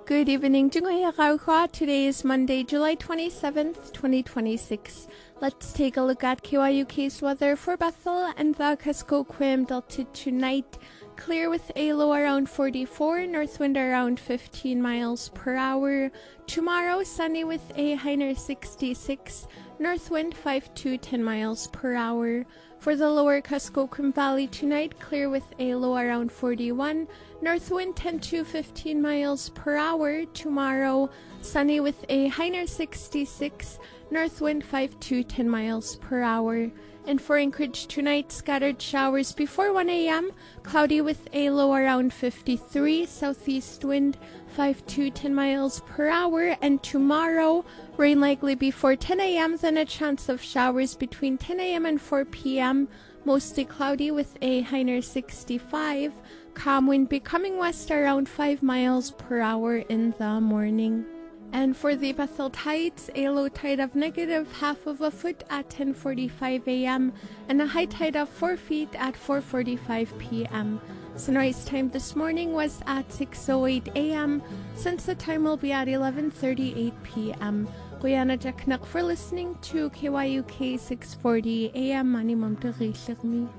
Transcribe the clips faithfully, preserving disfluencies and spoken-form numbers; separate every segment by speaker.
Speaker 1: Good evening, today is Monday, July twenty-seventh, twenty twenty-six. Let's take a look at K Y U K's weather for Bethel and the Kuskokwim Delta tonight. Clear with a low around forty-four, north wind around fifteen miles per hour. Tomorrow, sunny with a high near sixty-six, north wind five to ten miles per hour. For the lower Kuskokwim Valley tonight, clear with a low around forty-one, north wind ten to fifteen miles per hour. Tomorrow, sunny with a high near sixty-six, north wind five to ten miles per hour. And for Anchorage tonight, scattered showers before one a m, cloudy with a low around fifty-three, southeast wind five to ten miles per hour. And tomorrow, rain likely before ten a m, then a chance of showers between ten a m and four p m, mostly cloudy with a high near sixty-five, calm wind becoming west around five miles per hour in the morning. And for the Bethel tides, a low tide of negative half of a foot at ten forty-five a m and a high tide of four feet at four forty-five p m Sunrise time this morning was at six oh eight a m Sunset time will be at eleven thirty-eight p m Guyana Jaknak for listening to K Y U K six forty a m Mani Mamta Ghishagmi.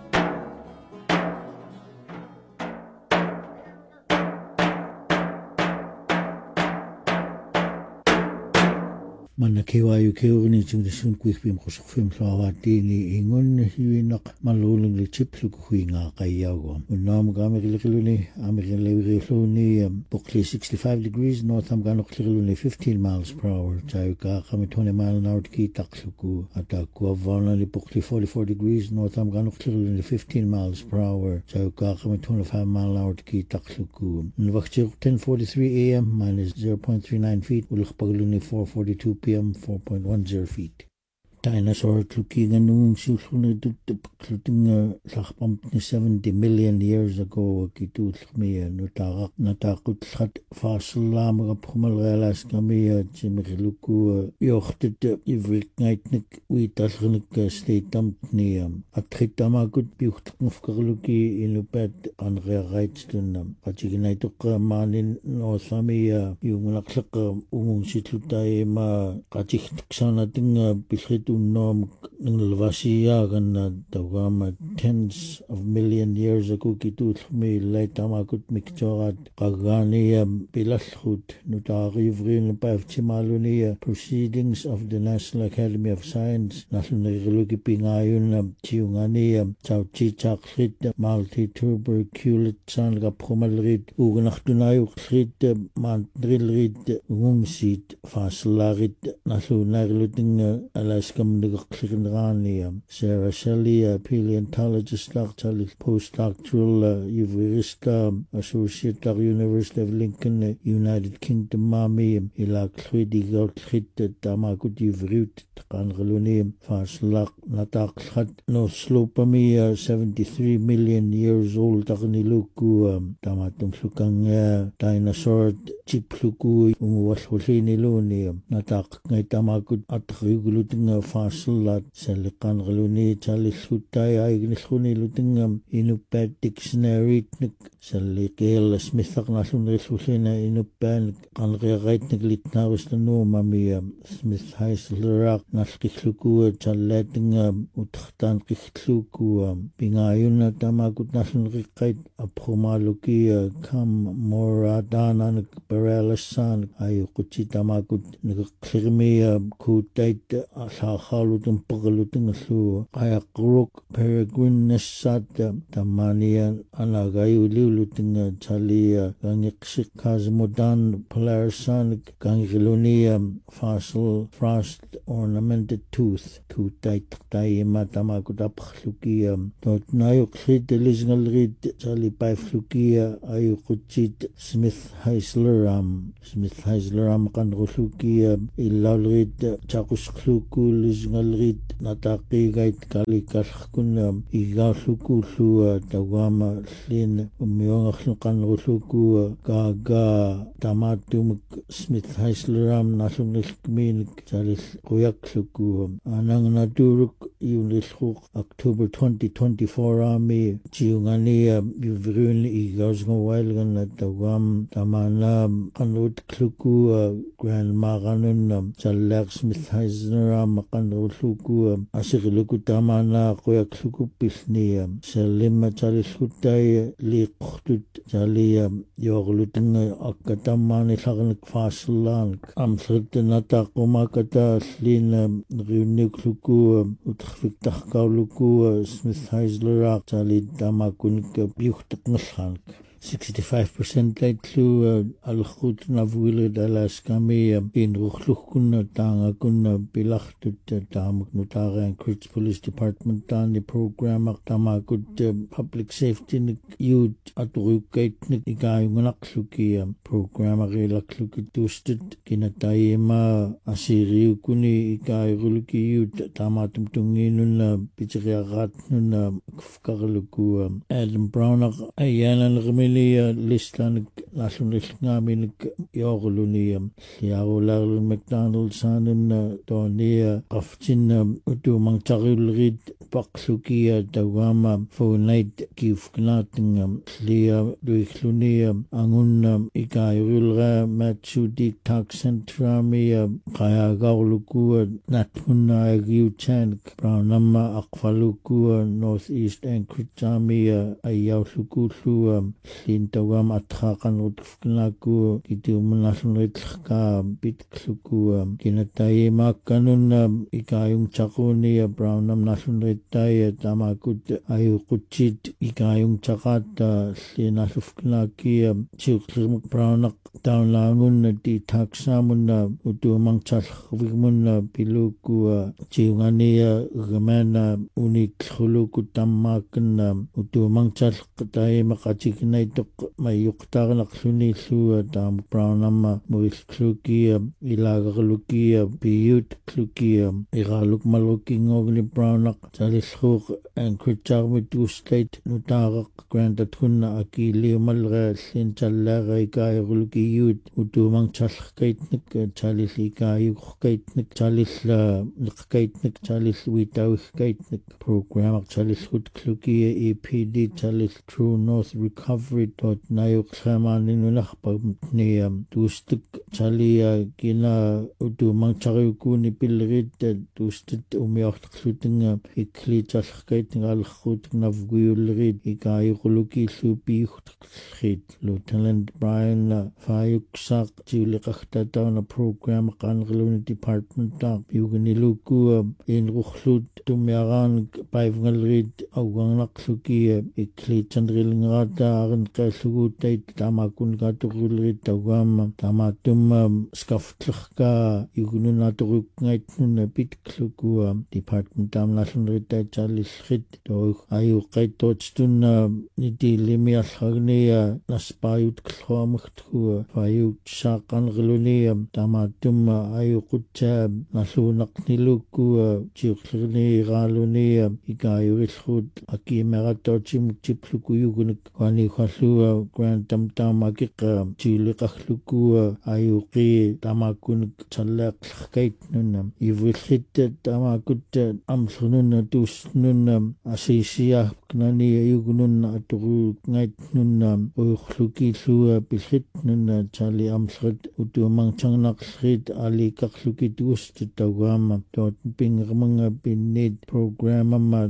Speaker 2: Mana K Y U K uni chung de sun kwik bim khosok film hlawati ni ingon hiwinak malulung le chip lu kuinga kayago unam ga meriluni amirele riluni bokli sixty-five degrees north am ga nokhluni fifteen miles per hour chayuka kami twenty mile an hour ki taksuku ata ko vana li bokli forty-four degrees north am ga nokhluni fifteen miles per hour chayuka kami twenty-five mile an hour ki taksuku nwakchi ten forty-three a m minus zero point three nine feet ulkhpagluni four forty-two p m four point one zero feet. Dinosaur looking and nung silhuna cluting lakpam seventy million years ago kitu me nutagak natakut khat fossil lamga phumal galas kami chimriluku yochtet ivrik ngaitnik uitalgnik statam niam atritama gut biuchtnufkarluki inupat anrereitstunam pachignaituk manin no samia yunglaklak umung sitlutai ma qachikhtsana tinga bilkhit nom nglvasiya ganna tawama tens of million years ago kitu me laitamakut mikchorat qagani bilalkhut nutarivrin pavchimaluni proceedings of the National Academy of Science nahlunigluki pingayun tiungani chawchichaklit multi-tuberculate san gaphumalrit ugnachtunayu khrit mandrilrit ngumsit faslarit nahlunagluting alaska Sarah Shelley, a paleontologist, doctoral postdoctoral uh, Uverista, associate at University of Lincoln, uh, United Kingdom, Mami, ila klwidi gautkrit tamakut Uverut, kangaluni, faslak nataklat, no slopami, uh, seventy-three million years old, takniluku, um, tamatum slukang uh, dinosaur, chipluku, umuwashwalini luni, natak ngay tamakut at riguluting fossil selikan galuni chalishutai aignilhuni lutingam inupat dictionary nik selikel smithak nasun resulina inupan kanregait niglitnawis no mami smith haislerak naskihluku chalating uthtan kihluku pingayun tamagut nasun rikait aphumaluki kam moradana paralasan ayukuchi tamagut niklirmi kutait Sahalutum Pagaluting Su Ayakruk Peregrine Nesat Tamania Anagayu Luting Chalia Gangixik Cosmodan Polarsan Gangilunia Fossil Frost Ornamented Tooth Kutait Taima Tamakutap Lukia Tot Nayuk Hit Lisingal Reed Chali Piflukia Ayukuchit Smith Heisleram Smith Heisleram Kanrusukia Ilalrid Chakus Klukul is Galrit Nataki Gait Kalikalkunam Igasuku Sua Tawama Slin Umyongan Rusuku Gaga Tamatum Smith Heisleram National Kmin Chalis Kuyaksuku Anang Naturuk Unilhuk October twenty twenty-four Army Jiungani Vivrun Igosgawalgan at the Wam Tamana Kanut Kluku Grand Maranun Chalak Smith Heisner Makanut Luku Asirluku Tamana Koya Kluku Pisni Salim Chalishutai Liqtut Jalia Yorlutin Akatamani Sarnik Faslan Amsritanata Komakata Slin Runikluku Utfiktakauluku Smith Heisler Jali Damakunik Buchtaknashank. sixty-five percent like to al-khut navwil dalas kami in rukhlukhun tanga kun bilachtut tamak nutara Crits Police Department tani program tamakut public safety youth aturukait nik igayungnakluki program agilakluki tustud kinatayema asiri kuni igayulki youth tamatum tunginun pichriagat nun kfkarluku Adam Brown ayana ngmili listan nationalistngaminik yorluni yarular McDonald's hanen tonia qaftin utumangtarulrid paqlukia tawama for night kifknating lia duiklunia angun ikayulra matsudi taxentrami qaya garluku natpunna giuchan brownama aqfaluku northeast Anchorage ayawluku Lintawam athakan utkfknaku kitiumanasnritlka bitkluku kinatayema kanun ikayung chakuni brownam nasunritay tamakut ayukuchit ikayung chakata linasufknaki chuklim brownak taunlangun ti taksamun utumang chalkhwigmun piluku chiungania gamana unikluluku tamakan utumang chalktay makachik Naitok mayuktarnak sunilua tam brownama muisklukia ilagaklukia piyut klukia igaluk maluking ogni brownak chalisluk Anchorage with state nutarak grandatuna akili malga sin chalaga ikayagluki yut utumang chalkaitnik chalis ikayukaitnik chalis nikkaitnik chalis witawikaitnik program chalis hutklukia E P D chalis True North Recovery dot nayuk samanin unakpagniam tustuk chalia kina utumang charikuni pilrit tustit umiortklutinga ikli chalkaiting alkhut navguyulrit ikayukuluki supi khit Lieutenant Brian Fayuksak chilikakhtatauna program kangluni department ta yugniluku in rukhlut tumiaran paivngalrit awangnaksluki ikli chandrilngata arin qasugutait tamakun katurulrit tawam tamatum skaftlkhka yugnunaturup ngaitnun pitkluku department tam nasunritai chaliskhit to ayu qaitotstun niti limialkhagnia naspayut klhomakthu fayut saqan gluni tamatum ayu qutcha nasunaqniluku chiqlni galuni ikayuilkhut akimeratochim chipluku yugunik kwani khasua grand tam tamakik chiliqakhluku ayuqi tamakun challaq kait nun ivilkhit tamakut amsunun tusnun asisia knani yugunun aturu ngait nun ukhluki lu bilkhit nun chali amsrit utumang changnaq khit ali kakhluki tust tawam dot pingmanga binid program ma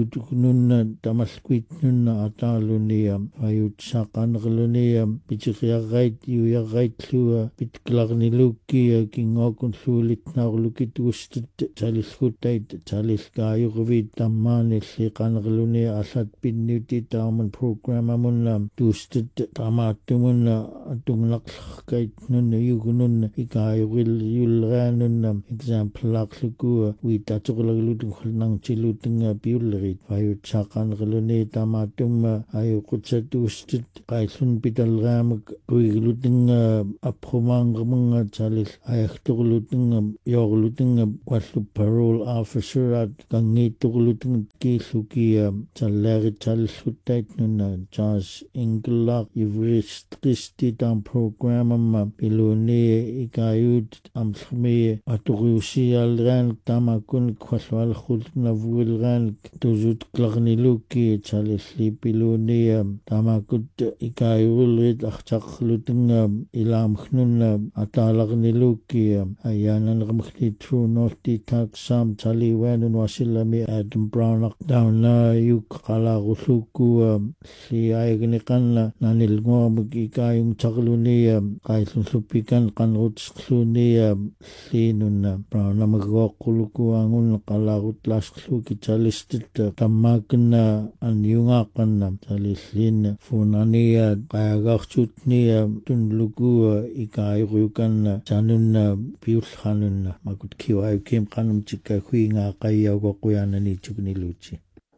Speaker 2: yutunun tamasquit nun ataluni ayut saqan gluni pichriagait yugait lu pitklagniluki kingokun sulit nagluki tust chaliskutait chaliskayugvit tamani siqan gluni asat pinnuti taman program amun tust tamatumun atunglaqkait nun yugunun ikayugil yulganun example laqluku witatuglaglutung khlnang chilutung piulrit ayut saqan gluni tamatum ayuqutsa tust qaisun pitalgamak uiglutung aprum maangamanga talil ayahtuqlutunga yorlutunga wallu parole officer at kangiituqlutunga kiillukia talleri talilluttait nuna Charles Ingelak ivristristi tam programma piluni ikayut amlmi aturusialran tamakun kwalwalkhulna vuilran tuzut klarniluki talilli piluni tamakut ikayulrit achaqlutunga ilamkhnunna atalarniluki ayanan ramkhli true northi taksam taliwanun wasilami Adam Brown down na yuk qalagulluku li aygniqanna nanilngomuk ikayung taqluni qaillun luppikan qanrutsqluni linunna Brown namagoqquluku angun qalagut lasqluki talistit tammakna anyungaqanna talillin funania qayagarchutnia tunluku ikayuqyukanna tanunna piulhanunna makut kiwa kim qanum tikka huinga qayyawqa quyanani chukniluchi